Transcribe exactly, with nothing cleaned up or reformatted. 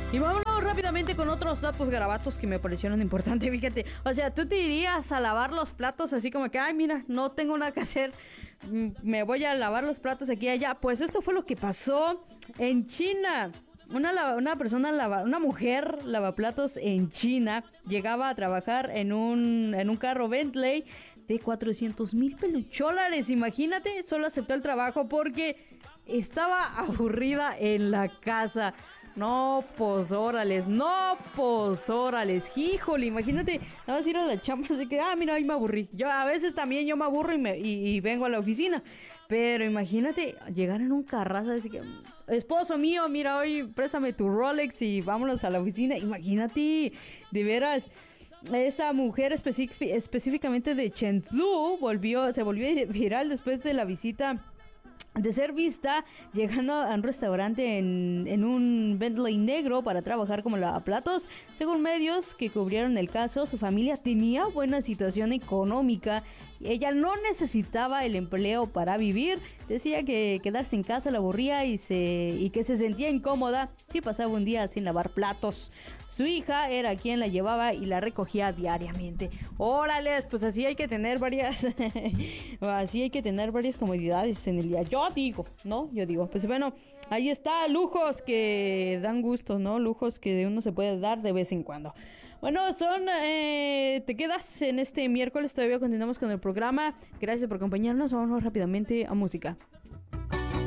Y vámonos rápidamente con otros datos garabatos que me parecieron importantes, fíjate. O sea, tú te irías a lavar los platos así como que, ay, mira, no tengo nada que hacer, me voy a lavar los platos aquí y allá. Pues esto fue lo que pasó en China. Una, lava, una persona, lava, una mujer lavaplatos en China llegaba a trabajar en un, en un carro Bentley de cuatrocientos mil pelucholares. Imagínate, solo aceptó el trabajo porque estaba aburrida en la casa. No, pues órales, no, pues órales, híjole, imagínate, nada más ir a la chamba, así que, ah, mira, ahí me aburrí. Yo a veces también yo me aburro y, me, y, y vengo a la oficina, pero imagínate llegar en un carrazo, así que, esposo mío, mira, hoy préstame tu Rolex y vámonos a la oficina. Imagínate, de veras. Esa mujer específic- específicamente de Chengdu volvió, se volvió viral después de la visita, de ser vista llegando a un restaurante en, en un Bentley negro para trabajar como lavaplatos. Según medios que cubrieron el caso, su familia tenía buena situación económica. Ella no necesitaba el empleo para vivir. Decía que quedarse en casa la aburría y, se, y que se sentía incómoda si pasaba un día sin lavar platos. Su hija era quien la llevaba y la recogía diariamente. Órales, pues así hay que tener varias así hay que tener varias comodidades en el día. Yo digo, ¿no? Yo digo, pues bueno, ahí está, lujos que dan gusto, ¿no? Lujos que uno se puede dar de vez en cuando. Bueno, son, eh, te quedas en este miércoles, todavía continuamos con el programa. Gracias por acompañarnos, vámonos rápidamente a música.